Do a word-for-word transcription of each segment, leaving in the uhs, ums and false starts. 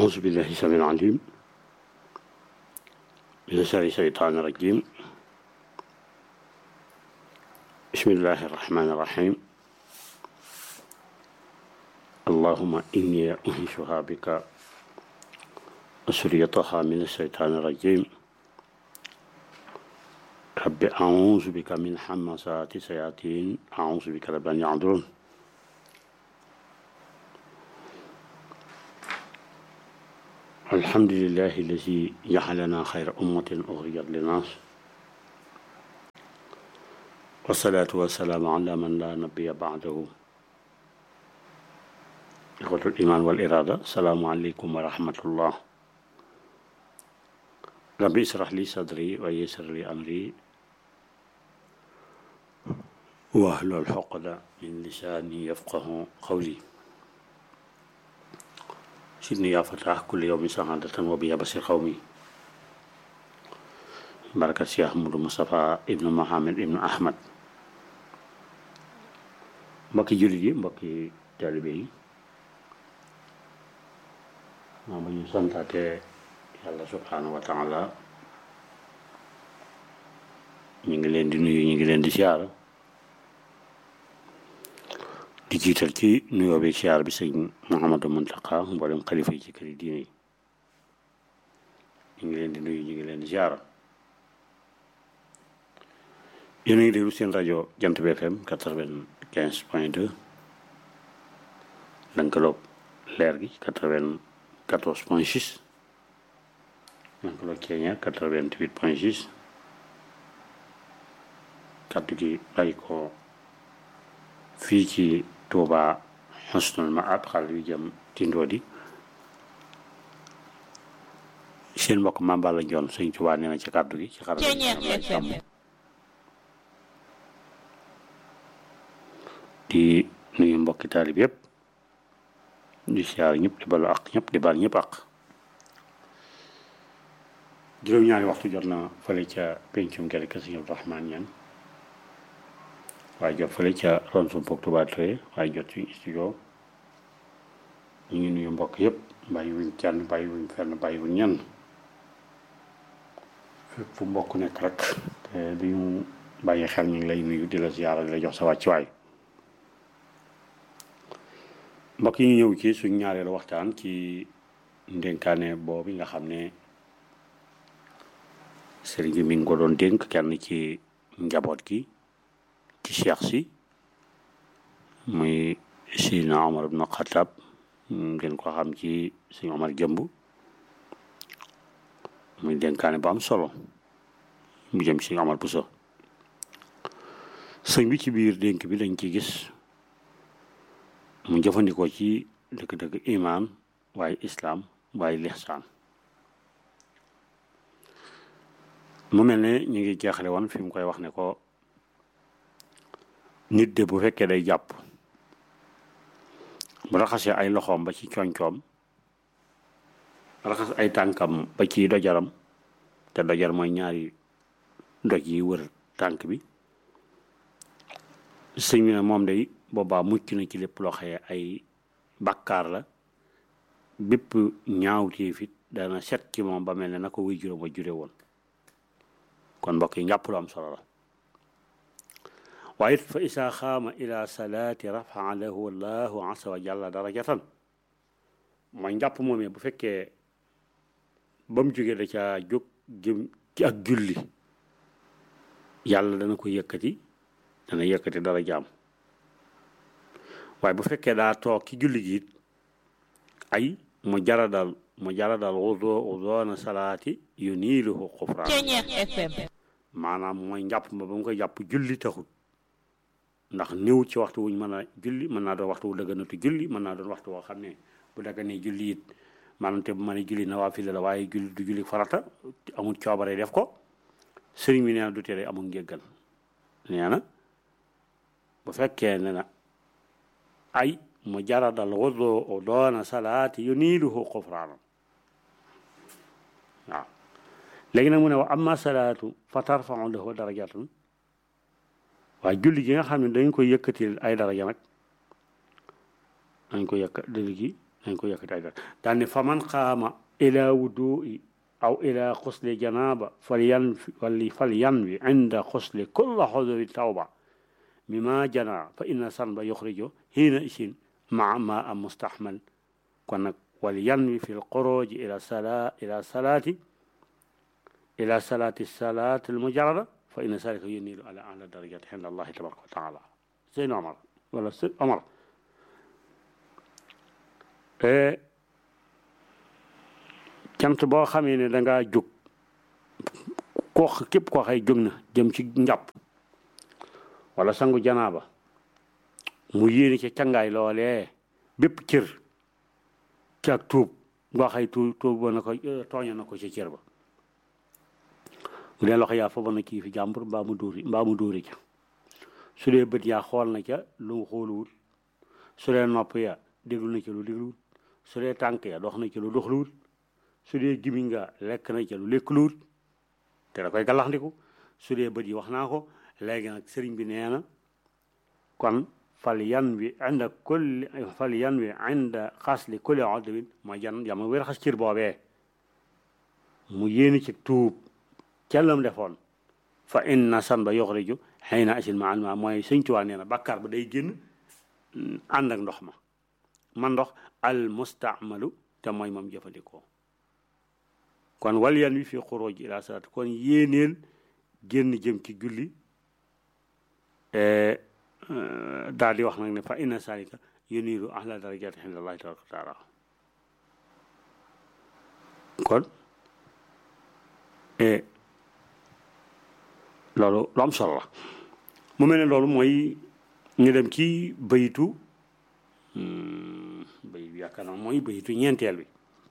أعوذ بالله السميع العليم من شر الشيطان الرجيم بسم الله الرحمن الرحيم اللهم إني أنشها بك وسريتها من الشيطان الرجيم رب أعوذ بك من همزات الشياطين أعوذ بك رب أن يحضرون الحمد لله الذي جعلنا خير أمة أخرجت للناس والصلاة والسلام على من لا نبي بعده إخوة الإيمان والإرادة السلام عليكم ورحمة الله ربي اشرح لي صدري ويسر لي أمري واحلل عقدة من لساني يفقه قولي سيدني يا فتاح كل يوم سعادة وبيا بصير قومي بركة شيخ أحمد مصطفى ابن محمد ابن أحمد mbokki jullit yi mbokki taalibe yi maa ba ñu santaate yàlla subhanahu wa taala ñu ngi leen di nuyu ñu ngi leen di siyaara di jiital ci nuyoo bi siyaar bi sëñ Mouhamadou Mountakha mboolem xalifa yi ci këri diine yi ñu ngi leen di nuyu ñu ngi leen di siyaara yéen a ngi déglu seen rajo Jant B F M quatre-vingt-quinze point deux lënkaloog leer gi quatre-vingt-quatorze point six lënkaloog Ceeñaar quatre-vingt-huit point six kàddu gi bàyyi ko fii ci Touba Husnul Maab xal yu jëm Tindoodi seen mbokk Mame Balla Ndione sëñ Touba nee na ci kàddu gi ci xarala di nuyu mbokki taalib yëpp di siyaar ñëpp di balu ak ñëpp di bal ñëpp ak juróom-ñaari waxtu jot na fële ca pencum gerte ka sëñ Abdou Rahmane Niane waaye jot fële ca ron sum pok Touba Touré waaye jot suñu studio ñu ngi nuyu mbokk yëpp bàyyi wuñ kenn bàyyi wuñ fenn bàyyi wuñ ñenn fépp fu mbokk nekk rek te di ñu bàyyi xel ñu ngi lay nuyu di la siyaara di la jox sa wàccuwaay mbokk yi ñu ñëw ci suñ ñaareelu waxtaan ci ndénkaane boobu nga xam ne sëriñ bi mi ngi ko doon dénk kenn ci njaboot gi ci cheikh si muy Seydina Omar ibn Khattab ngeen ko xam ci suñu Omar jëmb muy dénkaane bu am solo mu jëm si Omar Bousso sëñ bi ci biir dénk bi dañ ci gis mu jëfandikoo ci dëgg-dëgg imaan waaye islaam waaye lixsaan mu mel ne ñu ngi jeexale woon fi mu koy wax ne ko nit de bu fekkee day jàpp bu raxasee ay loxoom ba ci coñcoom raxas ay tànkam ba ci dojaram te dojar mooy ñaari doj yi wër tànk bi sëñ bi ne moom day boobaa mucc na ci lépp loo xëye ay bàkkaar la bépp ñaawteef it dana set ci moom ba mel ne na ko wuy juróom a jure woon kon mbokk yi njàpp lu am solo la waaye it fa isaa xaama ila salaati rafaa lahu allahu asa wa jalla darajatan mooy njàpp moomee bu fekkee ba mu jógee da caa jóg jëm ci ak julli yàlla dana ko yëkkati dana yëkkati dara jaam waaye bu fekkee daa toog ci julli gi it ay mu jaradal mu jaradal wudu wudoona salaati yu niiluhu xufraan maanaam mooy njàpp ma ba mu koy jàpp julli taxut ndax néew ci waxtu wuñ mën a julli mën naa doon waxtu wu dëgganatu julli mën naa doon waxtu woo xam ne bu dagganee julli it maanaam te bu mën a julli nawaafila la waaye julli du julli farata amul coobare def ko sëriñ bi nee na du tere amul njëggal nee na bu fekkee ne na ay mu jaradal wudu doona salaati yu niiluhu xufraanam waaw léegi nag mu ne wa amma salaatu fa tarfau lahu darajatan waaye julli gi nga xam ne dañ koy yëkkatil ay daraja nag dañ ko yëkk julli gi dañ ko yëkkati ay dara daal ne fa man qaama ila wudu'i aw ila xusli janaba fal yan wali fal yanwi inda xusli kulla xuduri tawba mima jana fa inna sanba yuxrijo hiina isin maa ma am mustahmal kon nag wal yanwi fi lxuruji ila sala ila salati ila salati salati almujarrada fa inna zalika yunilu ala ala darajati inda allahi tabaraka wa taala sëñ Omar wala sëñ Omar cant boo xamee ne dangaa jóg koo képp koo xay jóg na jëm ci njàpp wala sangu janaaba mu yéene ca cangaay loolee bépp cër ci ak tuub ngoo xay tuub tuub na ko tooña na ko ca cër ba bu dee loxo yaa fa ba na kii fi jàmbur mbaa mu dóori mbaa mu dóori ca su dee bët yaa xool na ca lu mu xooluwut su dee nopp ya déglu na ca lu dégluwut su dee tànk ya dox na ca lu doxluwut su dee gimiñ nga lekk na ca lu lekkluwut te da koy gàllaxndiku su dee bët yi wax naa ko léegi nag sëriñ bi nee na kon fal yan wi inda kulli fal yan wi inda xasli kulli odwin mooy jan yama wér xas cër boobee mu yéeni ci tuub cellam defoon fa inna san ba yoxriju xëy na asil ma alma mooy sëñ Tuubaa nee na bàkkaar ba day génn ànd ak ndox ma man ndox al mustaamalu te mooy moom jëfandikoo kon wal yan wi fi xuruj ila salaat kon yéeneel génn jëm ci julli daal di wax nag ne fa inna salika yuniru ahla darajati inda allahi tabaraka wa taala kon loolu lu am solo la mu mel ne loolu mooy ñu dem ci bayitu bayit bi yaakaar naa mooy bayitu ñeenteel bi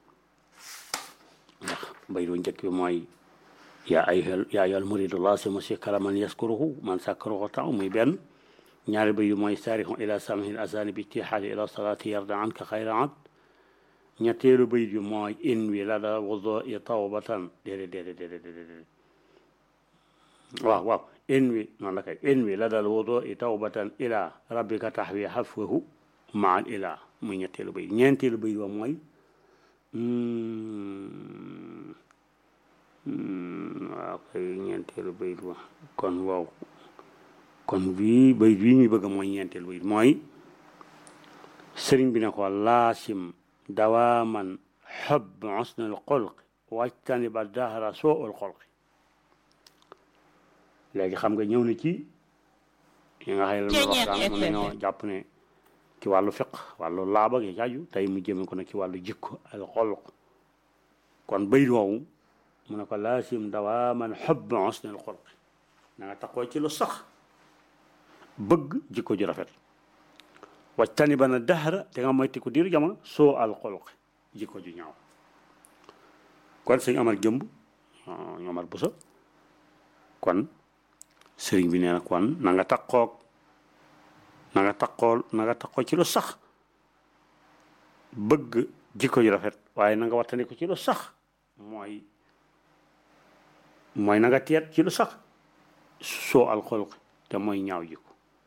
ndax bayitu njëkk bi mooy yaa ayyuhal yaa ayyuhal muridu laasimu sikra man yaskuruhu man sakkaruhu taw muy benn ñaari bayit mooy saarixu ila samihil azani bi itihaadi ila salaati yarda anka xayra an ñetteelu bayit bi mooy in wi la da wudu i tawbatan déedéet déedéet déedéet déedéet waaw waaw in wi noonu la kay in wi la dal wudu i tawbatan ila rabbika taxwi xafwahu maan ila muy ñetteelu bayit ñeenteelu bayit ba mooy waaw kay ñeenteelu bayit ba kon waaw kon bii bayit bii muy bëgg mooy ñeenteelu bayit mooy sëriñ bi ne ko laasim dawaaman xub xusnal xulqi wajtani ba dahra soo ul xulqi léegi xam nga ñëw na ci yi nga xëy la waxtaan mën nañoo jàpp ne ci wàllu fiq wàllu laaba gi jaaju tey mu jëme ko nag ci wàllu jikko al xolq kon bayit woowu mu ne ko laasim dawaaman xubb xusnal xulqi na nga taxoo ci lu sax bëgg jikko ju rafet wajtani ba na dahra te nga moytu ko diiru jamono soo al xulqi jikko ju ñaaw kon sëñ Amar Jëmb ñu Amar Busa kon sëriñ bi nee na kon na nga takkoog na nga takkool na nga takkoo ci lu sax bëgg jikko ju rafet waaye na nga wattandi ko ci lu sax mooy mooy na nga teet ci lu sax soo alxolq te mooy ñaaw jikko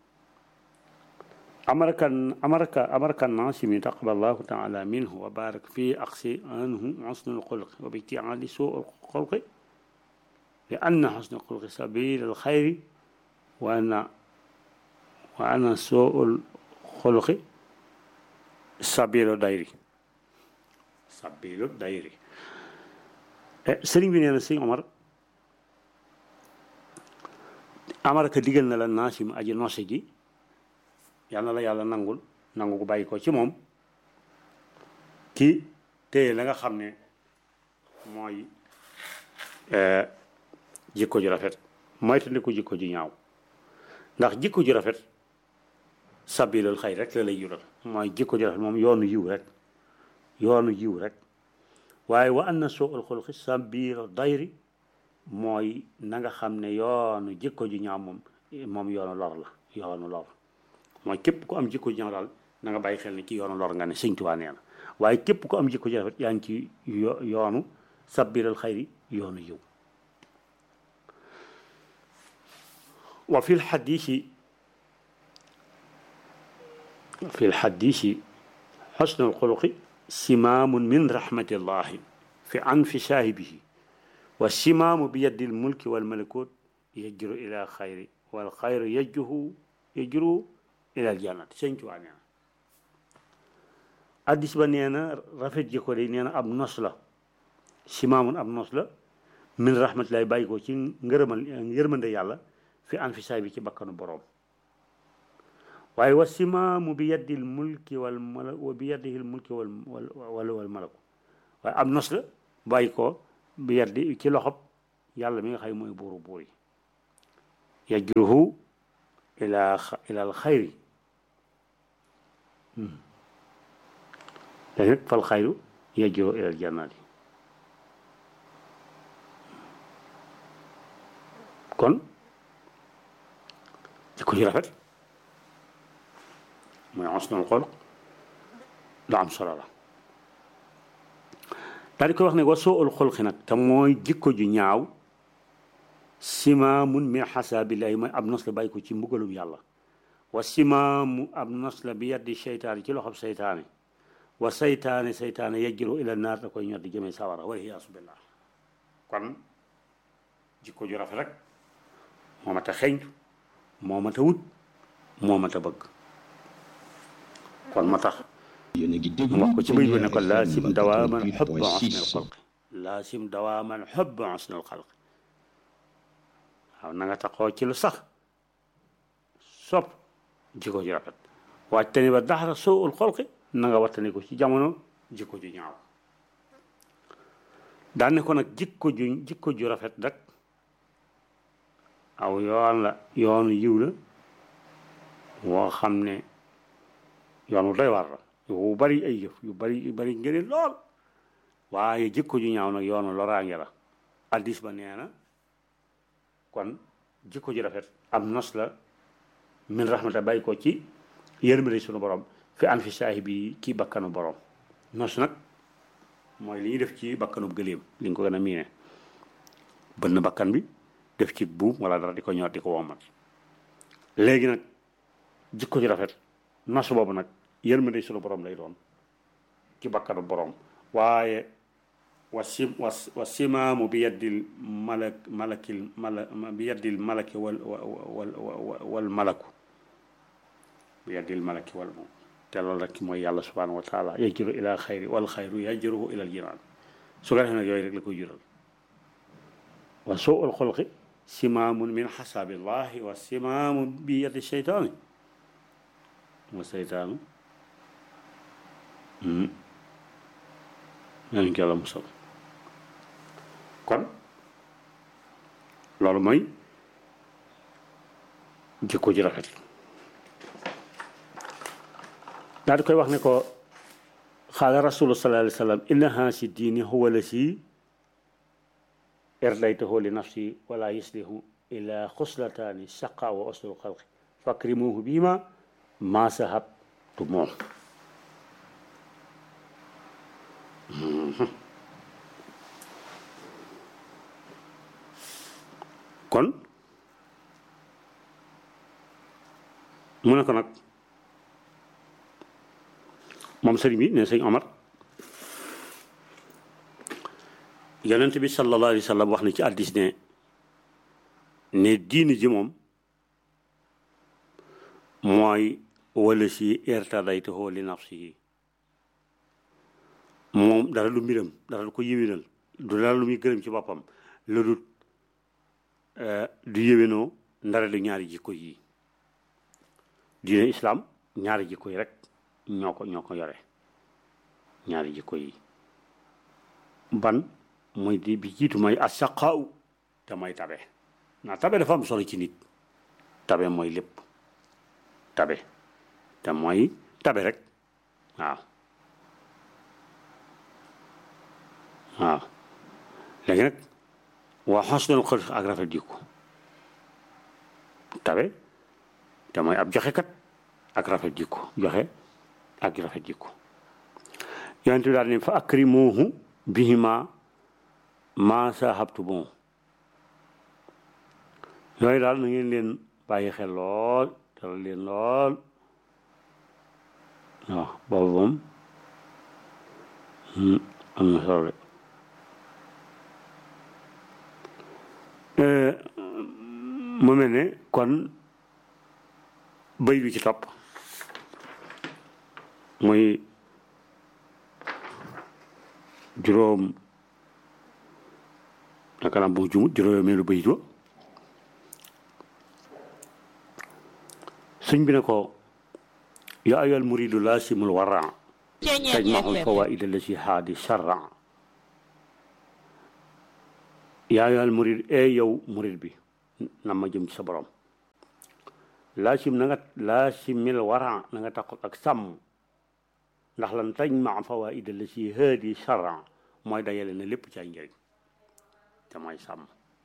amarakan amaraka amarakan nasimi taqaballahu taala minhu wa barak fi aqsi anhu xusnul xulqi wa bitiali suu alxolqi li anna xusnul xulqi sabil alxayri wa anna wa anna suu alxulqi sabilu dayri sabilu dayri sëriñ bi nee na sëñ Omar amaraka digal na la naasim aji nose ji yal na la yàlla nangul nangu ko bàyyi ko ci moom ki téye la nga xam ne mooy jikko ju rafet moytandiku jikko ju ñaaw ndax jikko ju rafet sabilul xayr rek la lay jural mooy jikko ju rafet moom yoonu yiw rek yoonu yiw rek waaye wa anna suu al xulqi sabilu dayri mooy na nga xam ne yoonu jikko ju ñaaw moom moom yoonu lor la yoonu lor mooy képp ku am jikko ju ñaaw daal na nga bàyyi xel ne ci yoonu lor nga ne Sëñ Tuubaa nee na waaye képp ku am jikko ju rafet yaa ngi ci yoonu sabiral xayri yoonu yiw wa fi lxadisi fi lxadisi xusnul xuluqi simaamun min rahmatillahi fi anfi saahibihi wa simaamu bi yaddil mulki wal malakut yajru ila xayri wal xayru yajruhu yajru ila aljannati sëñ Tuubaa nee na addis ba nee na rafet jikko de nee na ab nos la simaamun ab nos la min rahmatillahi bàyyi ko ci ngërëmal yërmande yàlla fi anfi saahibi ci bakkanu boroom waaye wa simaamu bi yaddil mulki wal mala wa bi yaddihil mulki wal wal wal malaku waaye am nos la bàyyi ko bi yaddi ci loxob yàlla mi nga xam mooy buuru buur yi yajruhu ila ila al xayri léegi nag fal xayru yajruhu ila al jannaati kon jikko ju rafet mooy husnul xuluq lu am solo la daal di koy wax ne wa suul xulqi nag te mooy jikko ju ñaaw simaamun min xasaabillahi mooy ab nos la bàyyi ko ci mbugalum yàlla wa simaamu ab nos la bi yaddi seytaane ci loxob seytaane wa seytaane seytaane yajjiru ila naar da koy ñor di jëmee sawara wal iyaasu billah kon jikko ju rafet rek moo mat a xeeñtu moo mat a wut moo mat a bëgg kon moo tax mu wax ko ci bëy bi ne ko laasim dawaaman xubba husnil xalqi laasim dawaaman xubba husnil xalqi waaw na nga taxoo ci lu sax sopp jikko ju rafet waaj tani ba daxara suul xalqi na nga wattani ko ci jamono jikko ju ñaaw daan ne ko nag jikko ju jikko ju rafet rek aw yoon la yoonu yiw la woo xam ne yoon wu doy war la yu bari ay yëf yu bari yu bari ngëneel lool waaye jikko ju ñaaw nag yoonu loraange la addis ba nee na kon jikko ju rafet am nos la min rahmata bàyyi ko ci yërmande sunu borom fi an fi saahibi ci bakkanu borom nos nag mooy li ñuy def ci bakkanu gëléem li nga ko gën a miine bënn bakkan bi def ci buum wala dara di ko ñor di ko womat léegi nag jikko ju rafet nos boobu nag yërmande sunu borom lay doon ci bakkanu borom waaye wa sim wa wa simaamu bi yaddil malak malakil mala bi yaddil malaki wal wal wal malaku bi yaddil malaki wal te loolu rek mooy yàlla subhanahu wa taala yajru ila xayri wal xayru yajruhu ila al jinaan su ko defee nag yooyu rek la koy jural wa suul xulqi simaamun min xasaabillahi wa simaamu bi yaddi seytaani wa seytaanu nañ ko yàlla musal kon loolu mooy jikko ji rafet daal di koy wax ne ko xaala rasulu sallallahu alayhi wa sallam inna haasi diini huwa la si erdaytahu li nafsi wala yuslihu ila xuslataani saqa wa usnul xalqi fakrimuhu bima ma sahabtu moom kon mu ne ko nag moom sëriñ bi ne sëñ Omar yonent bi sallallahu alayhi wa sallam wax na ci hadiis ne ne diini ji moom mooy wala si irtadaytuhu li nafsihi moom dara lu mbiram dara lu ko yéwénal du dara lu muy gërëm ci boppam lu dul du yéwénoo ndara lu ñaari jikko yi diine islam ñaari jikko yi rek ñoo ko ñoo ko yore ñaari jikko yi ban mooy di bi jiitu mooy asaqaaw te mooy tabe naa tabe dafa am solo ci nit tabe mooy lépp tabe te mooy tabe rek waaw waaw léegi nag waa xusnul xulq ak rafet jikko tabe te mooy ab joxekat ak rafet jikko joxe ak rafet jikko yonent bi daal ne fa akrimuhu bihima ma sahabtu bon yooyu daal na ngeen leen bàyyi xel lool teral leen lool waaw boobu moom am na solo mu mel ne kon bëy bi ci topp muy juróom naka la bu jumut juróomeelu bëy wa sëñ bi ne ko yaa ayyuhal muridu laasimul wara tajma'ul fawaa'ida allati haadi sharra yaa ayyuhal murid e yow murid bi na ma jëm ci sa borom laasim na nga laasimil wara na nga tax ak sàmm ndax lan tajma'ul fawaa'ida allati haadi sharra mooy dajale na lépp ci ay njëriñ te mooy sàmm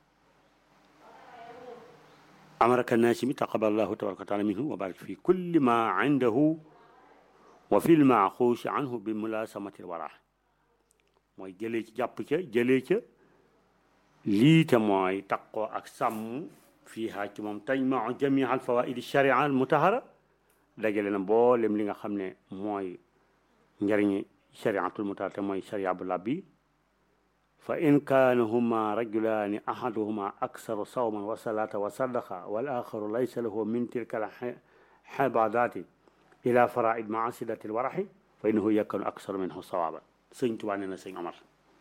amaraka naasimi taqabbalallahu tabaraka wa taala minhu wa barik fi kulli ma indahu wa fi lmaaxuusi anhu bi mulaasamati wara mooy jëlee ci jàpp ca jëlee ca lii te mooy taqoo ak sàmm fii haa ci moom tajmau jamia al fawaidi sharia al mutahara dajale na mboolem li nga xam ne mooy njëriñi shariatul mutahara te mooy sharia bu labbi fa in kaana huma rajulaani ahaduhuma aksaru sawman wa salata wa sadaqa wal axaru laysa lahu min tilka al xibadaati ila faraid maa sidatil waraxi fa innahu yakunu aksaru minhu sawaban sëñ Tuubaa nee na sëñ Omar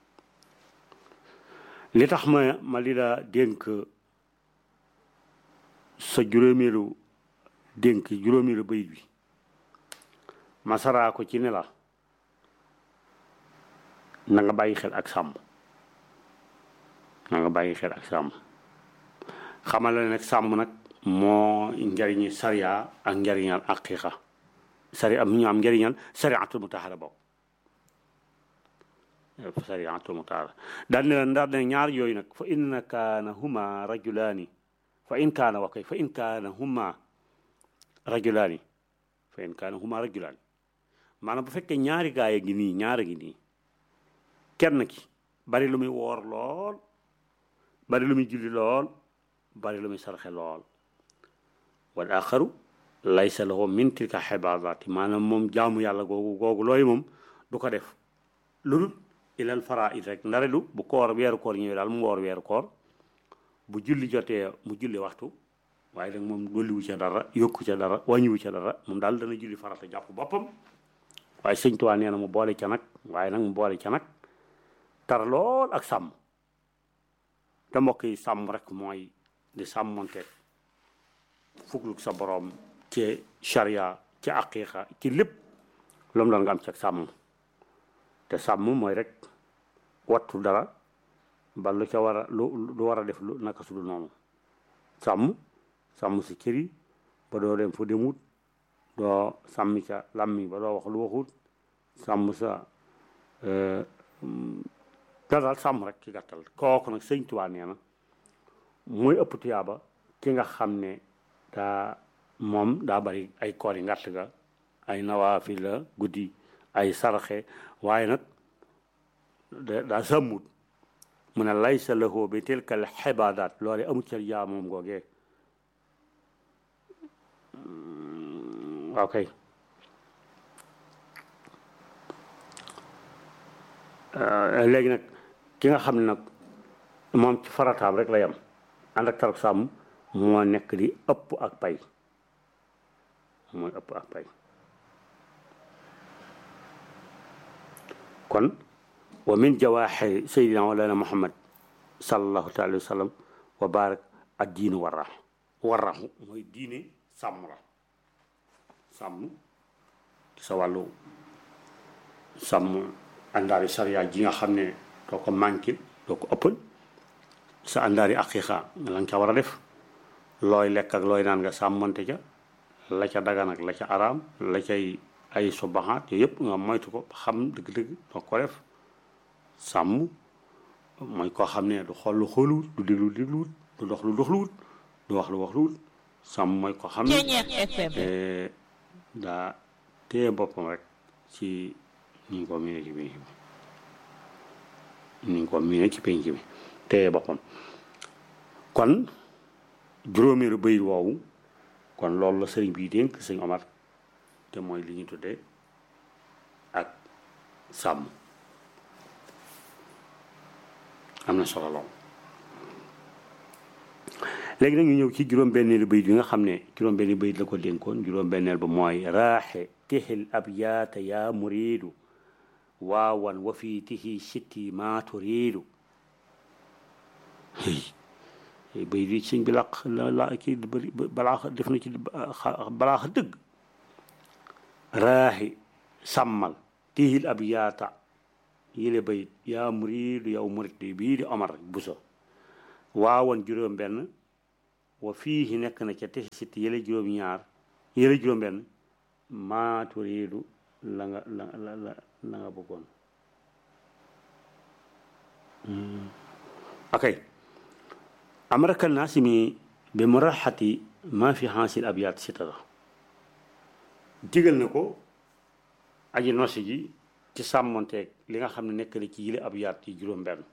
li tax ma ma li la dénk sa juróomeelu dénk juróomeelu bayit bi ma saraa ko ci ne la na nga bàyyi xel ak sàmm na nga bàyyi xel ak sàmm xamal la nag sàmm nag moo njariñi sariya ak njariñal aqiqa sari am ñu am njëriñal sariatul mutahara boobu sariatul mutahara daal ne la ndax ne ñaar yooyu nag fa in kaana huma rajulaani fa in kaana wa kay fa in kaana huma rajulaani fa in kaana huma rajulaani maanaam bu fekkee ñaari gaay a ngi nii ñaar a ngi nii kenn ki bari lu muy woor lool bari lu muy julli lool bari lu muy sarxe lool wal axaru laysa lahu min tilka xibaadaati maanaam moom jaamu yàlla googu googu looyu moom du ko def lu dul ilal faraid rek ndarelu bu koor weeru koor ñëwee daal mu woor weeru koor bu julli jotee mu julli waxtu waaye nag moom dolliwu ca dara yokku ca dara wàññiwu ca dara moom daal dana julli farata jàpp boppam waaye sëñ Tuubaa nee na mu boole ca nag waaye nag mu boole ca nag tar lool ak sàmm te mbokk yi sàmm rek mooy di sàmmonteeg fugluk sa boroom ci charia ci aqiqa ci lépp lu mu doon nga am ci ak sàmm te sàmm mooy rek wattu dara ba lu ca war a lu lu war a def lu naka su dul noonu sàmm sàmm si cër yi ba doo dem fu demut doo sàmmi ca làmmi ba doo wax lu waxut sàmm sa da daal sàmm rek ci gàttal kooku nag sëñ Tuubaa nee na mooy ëpp tuyaaba ki nga xam ne daa moom daa bari ay koor yi ngàtt ga ay nawaafi la guddi ay saraxe waaye nag daa sàmmut mu ne laysa lahu bi tilka al xibaadaat loole amut ca yaa moom googee waaw kay léegi nag ki nga xam ne nag moom ci farataam rek la yam ànd ak tarok sàmm moo nekk di ëpp ak pay mooy ëpp ak pay kon wa min jawaaxi sayyidina walana muhammad sallallahu taala wa sallam wa barak ad diinu warra warraxu mooy diine sàmm la sàmm sa wàllu sàmm àndaari sariya ji nga xam ne doo ko manqué doo ko ëppal sa àndaari aqiqa la nga ca war a def looy lekk ak looy naan nga sàmmante ca la ca dagan ak la ca araam la cay ay subaxaat yooyu yëpp nga moytu ko xam dëgg-dëgg doo ko def sàmm mooy koo xam ne du xool lu xooluwut du déglu dégluwut du dox lu doxluwut du wax lu waxluwut sàmm mooy koo xam ne daa téye boppam rek ci ni ñu ko miine ci penc bi ni ñu ko miine ci penc bi téye boppam kon juróomeelu bayit woowu kon loolu la sëriñ bii dénk sëñ Omar te mooy li ñu tuddee ak sàmm am na solo lool léegi nag ñu ñëw ci juróom-benneelu bayit bi nga xam ne juróom-benneelu bayit la ko dénkoon juróom-benneel ba mooy raaxe tixil abyaata yaa muriidu waawan wa fii tixi sitti maa turiidu bayit yi sëñ bi laq la la kii balaa def na ci balaa xa dëgg raaxi sàmmal tixil abyaata yile bayit yaa muriidu yow murit bii di Omar Buso waawan juróom benn wa fii nekk na ca tixi sitti yële juróom ñaar yële juróom benn maa turiidu la nga la la la la nga bëggoon ok amraka naasimi bi muraxati maa fi xaasil abyaat sitara digal na ko aji nosi ji ci sàmmonteeg li nga xam ne nekk na ci yile abyaat yi juróom benn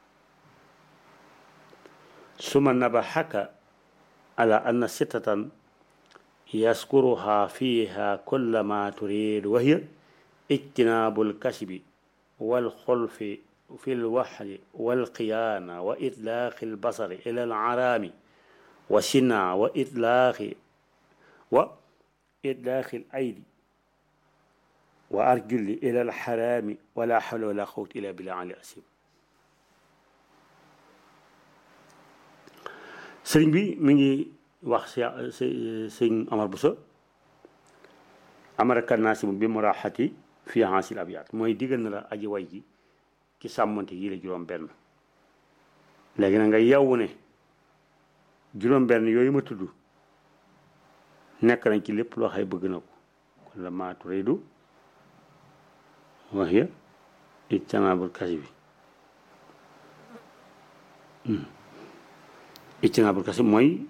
suma nabaxaka ala anna sittatan yaskuruha fiha kulla ma turid wa hiya ijtinaabu lkasbi walxulfi fi lwaxli walqiyaana wa itlaaqi albasari ila alcaraami wa sina wa itlaaqi wa itlaaqi alaydi wa arjuli ila alxaraami wala xawla wala quwwata illa billah ali asim sëriñ bi mi ngi wax si sëñ Omar Bousso amara kannaasi bi muraaxati fi haasil abyaat mooy diggal na la aji way ji ci sàmmante yi la juróom benn léegi na nga yewwu ne juróom benn yooyu ma tudd nekk nañ ci lépp loo xay bëgg na ko kon la maa turiidu wa hiya ijtinaabul kasbi ijtinaabul kasbi mooy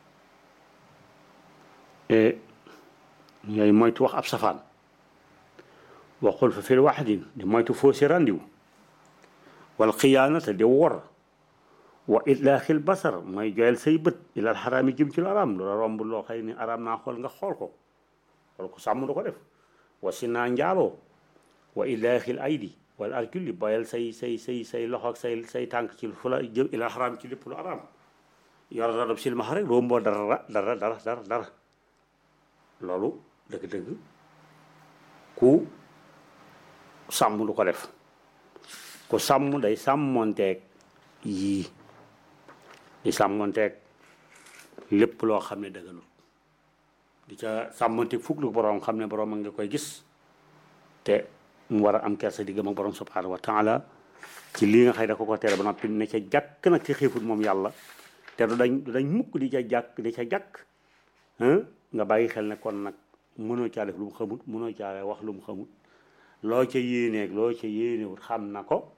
yooyu moytu wax ab safaan waxul fa fil waxdin di moytu fausse rendiw wal xiyaanata di wor wa itlaaxil basar mooy joyal say bët ilal xaraam yi jëm ci lu araam loola romb loo xëy ni araam naa xool nga xool ko xool ko sàmm du ko def wa si naa njaaloo wa itlaaxil aydi wal arjuli boyal say say say say loxo ak say say tànk ci fu la jëm ilal xaraam ci lépp lu araam yor radab silmaxa rek romboo dara dara dara dara dara loolu dëgg-dëgg ku sàmm du ko def ku sàmm day sàmmonteeg yii di sàmmonteeg lépp loo xam ne dëgganul di ca sàmmonteeg fukk lu borom xam ne borom a nga koy gis te mu war a am kersa diggam ak borom subhanahu wa taala ci lii nga xëy da ko ko tere ba noppi ne ca jàkk nag ci xiifut moom yàlla te du dañ du dañ mukk di ca jàkk di ca jàkk nga bàyyi xel ne kon nag mënoo caa def lu mu xamut mënoo caa wax lu mu xamut loo ca yéeneeg loo ca yéenewut xam na ko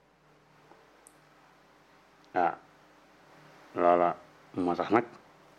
ah loola moo tax nag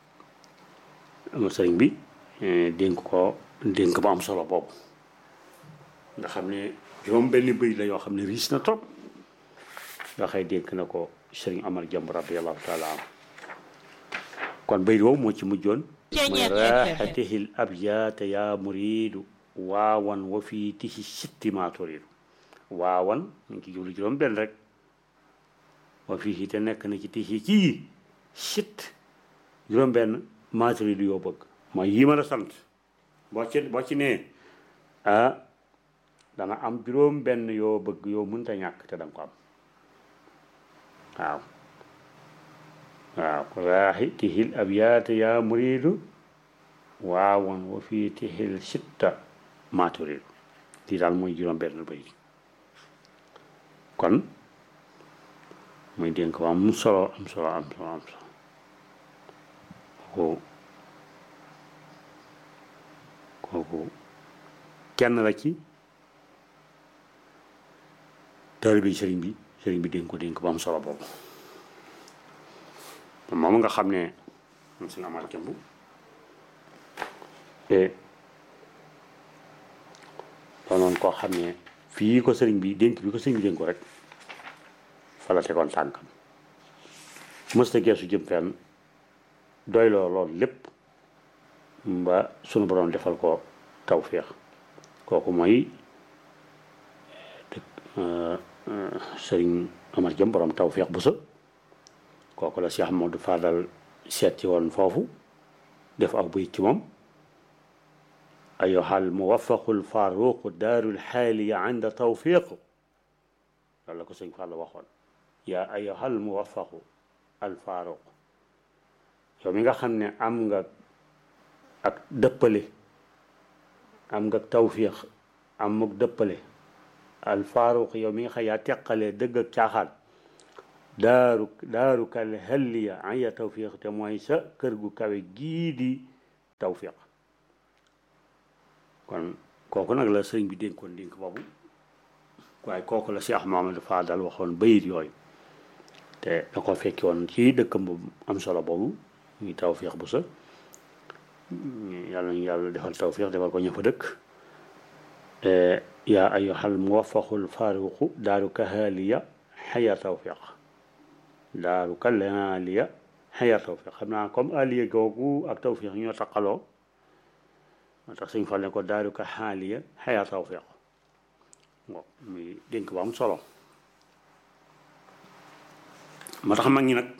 sëriñ bi dénk ko dénk ba am solo boobu nga xam ne juróom benn bëy la yoo xam ne riis na trop yoo xëy dénk na ko sëriñ Amar Jàmb radiyallahu taala anhu kon bëy boobu moo ci mujjoon mooy raaxatihil abyaata yaa muriidu waawan wa fii tixi sitti maa turiidu waawan mu ngi ci jublu juróom benn rek wa fii te nekk na ci tixi kii sitt juróom benn maa turiidu yoo bëgg mooy yii ma la sant boo ci boo ci nee ah dana am juróom benn yoo bëgg yoo mënta ñàkk te danga ko am waaw waaw raaxi tixil abyaata yaa muriidu waawan wa fii tixil sitta maa turiidu lii daal mooy juróom benn bay kon muy dénk ko am solo am solo am solo am solo kooku kooku kenn la ci taalibe bi sëriñ bi sëriñ bi dénk ko dénk ba am solo boobu moom nga xam ne moom suñu Amar Jàmb te doonoon koo xam ne fii ko sëriñ bi dénk bi ko sëriñ bi dénk ko rek fa la tegoon tànkam mësta geesu jëm fenn doyloo lool lépp ba sunu borom defal ko tawféex kooku mooy sëriñ Amar Jàmb borom tawféex bu sa kooku la Cheikh Amadou Fadal seeti woon foofu def aw buy ci moom ayyuhal muwaffaqul faaruqu daarul xaaliya inda tawfiq loolu la ko sëñ Fall waxoon yaa ayyuhal muwaffaqu al faaruq yow mi nga xam ne am nga ak dëppale am nga tawfiq am ak dëppale al faaruq yow mi nga xam yaa teqalee dëgg ak caaxaan daaru daaru kal halliya aya tawfiq te mooy sa kër gu kawe gii di tawfiq kon kooku nag la sëñ bi dénkoon dénk boobu waaye kooku la Cheikh Mamadou Fadal waxoon bayit yooyu te da ko fekki woon ci dëkkam bu am solo boobu muy tawfiq bu sa yàlla ñu yàlla defal tawfiq defal ko ña fa dëkk yaa ayyuhal muwaffaqul faaruqu daaru kahaliya xaya tawfiq daaru kahaliya xaya tawfiq xam naa comme aliya googu ak tawfiq ñoo taqaloo moo tax suñ fal ne ko daaru kahaliya xaya tawfiq bon muy dénk bu am solo moo tax mag ñi nag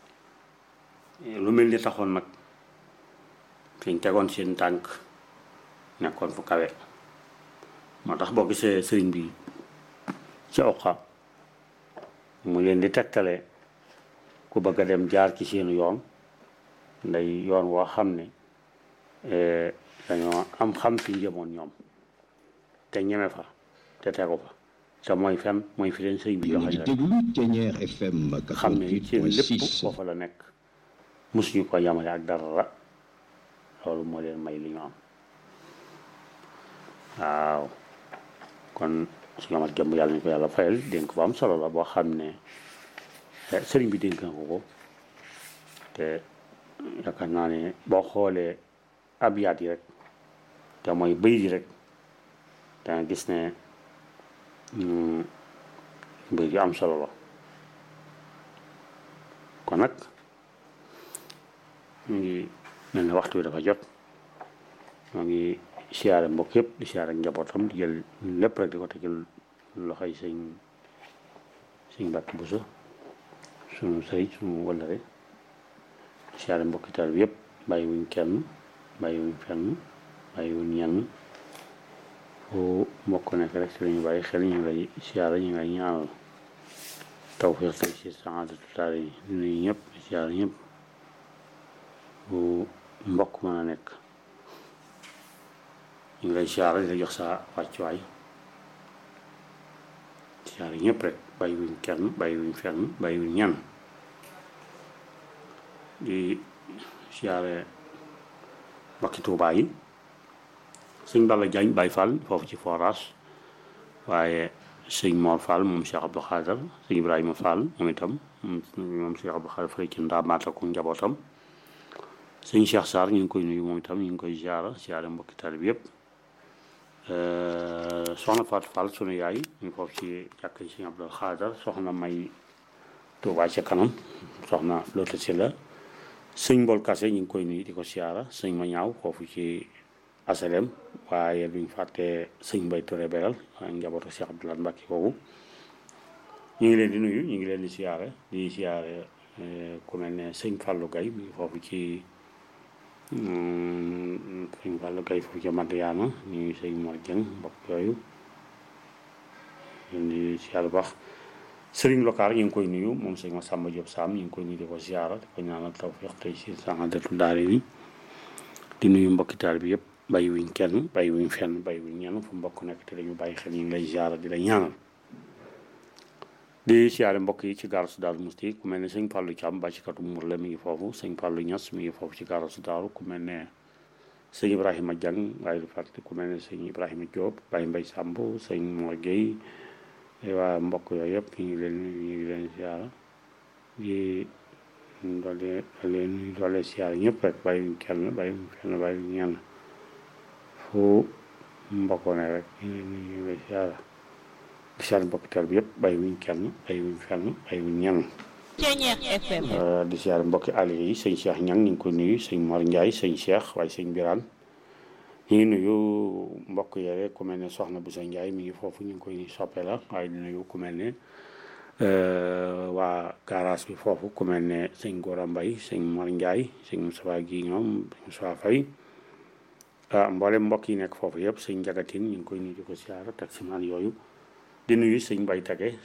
lu mel ni taxoon nag fiñ tegoon seen tànk nekkoon fu kawe moo tax boo gisee sëriñ bi ci oqa mu leen di tegtale ku bëgg a dem jaar ci seenu yoon nday yoon woo xam ne dañoo am xam fi jëmoon ñoom te ñeme fa te tegu fa te mooy fen mooy fi leen sëriñ bi joxe rek xam ne seen lépp foofa la nekk mosuñu ko yamale ak dara loolu moo leen may li ñu am waaw kon suñu amat jëmb yàlla ñu ko yàlla fayal dénk bu am solo la boo xam ne sëriñ bi dénk na ko ko te yaakaar naa ne boo xoolee abyaat yi rek te mooy bëy yi rek danga gis ne mbir yu am solo la kon nag ñu ngi mel ne waxtu bi dafa jot moo ngi siyaare mbokk yëpp di siyaare njabootam di jël lépp rek di ko tegal loxoy sëñ sëñ Mbàkke Buso sunu sëriñ sunu wëllëre siyaare mbokki taal bi yëpp bàyyi wuñ kenn bàyyi wuñ fenn bàyyi wuñ ñenn fu mbokk nekk rek si lañu bàyyi xel ñu ngi lay siyaare ñu ngi lay ñaanal tawfiq tey si saadatu taari yi di nuyu ñëpp siyaare ñëpp bu mbokk mën a nekk ñu ngi lay siyaare di la jox sa wàccuwaay siyaare ñëpp rek bàyyi wuñ kenn bàyyi wuñ fenn bàyyi wuñ ñenn di siyaare mbokki Tuubaa yi sëñ Balla Jaañ Baay Fall foofu ci forage waaye sëñ Mor Fall moom Cheikh Abdou Khadar sëñ Ibrahima Fall moom itam moom Cheikh Abdou Khadar fay ci ndaamaata ku njabootam sëñ Cheikh Sarr ñu ngi koy nuyu moom itam ñu ngi koy ziara ziara mbokki taalib yëpp soxna Fatou Fall sunu yaay ñu foofu ci jàkk yi sëñ Abdou Khadar soxna May Touba ca kanam soxna Loota si la sëñ Mbol Kase ñu ngi koy nuyu di ko ziara sëñ ma ñaaw foofu ci asalem waaye duñ fàtte sëñ Mbay Touré Belal waaye njabootu Cheikh Abdoulaye Mbacke kooku ñu ngi leen di nuyu ñu ngi leen di ziare di ziare ku mel ne sëñ Fallou Gaye mi ngi foofu ci sëñ Fallou Gaye foofu ci Madiana ñu ngi sëñ Mor Dieng mbokk yooyu leen di ziare bu baax sëriñ Lokaar ñu ngi koy nuyu moom sëñ Massamba Diop Sam ñu ngi koy nuyu di ko ziara di ko ñaanal tawfiq tey si saxaadatul daare ni di nuyu mbokki taal bi yëpp bàyyi wuñ kenn bàyyi wuñ fenn bàyyi wuñ ñenn fu mbokk nekk te dañu bàyyi xel ñu ngi lay ziara di la ñaanal di siyaare mbokk yi ci gaarasu Daaru Musti ku mel ne sëñ Fallou Thiam bàccikatu mur la mi ngi foofu sëñ Fallou Niass mi ngi foofu ci gaarasu Daaru ku mel ne sëñ Ibrahima Diang waaye du fàtte ku mel ne sëñ Ibrahima Diop Baye Mbaye Samb sëñ Mor Gueye waa mbokk yooyu yëpp ñu ngi leen ñu ngi leen siyaara di doole leen doole siyaara ñëpp rek bàyyi wuñ kenn bàyyi wuñ fenn bàyyi wuñ ñenn fu mbokkoo ne rek ñu ngi lay siyaara di siyaare mbokki teel bi yëpp bàyyi wuñ kenn bàyyi wuñ fenn bàyyi wuñ ñenn di siyaare mbokki àll yi sëñ Cheikh Ñang ñu ngi ko nuyu sëñ Mor Ndiaye sëñ Cheikh waaye sëñ Birane ñu ngi nuyu mbokk yore ku mel ne soxna bu sa Ndiaye mi ngi foofu ñu ngi koy soppe la waaye di nuyu ku mel ne waa garage bi foofu ku mel ne sëñ Gora Mbaye sëñ Mor Ndiaye sëñ Moussa gi ñoom sëñ Moussa Faye mboolem mbokk yi nekk foofu yëpp sëñ Jagatin ñu ngi koy nuyu di ko siyaara taximaan yooyu di nuyu sëñ Mbay Tage